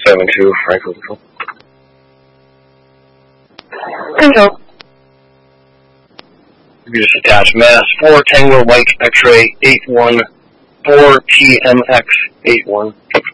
72, Franklin. Control. You just attach mass 4 Tango Mike X-ray 81 4 TMX 81.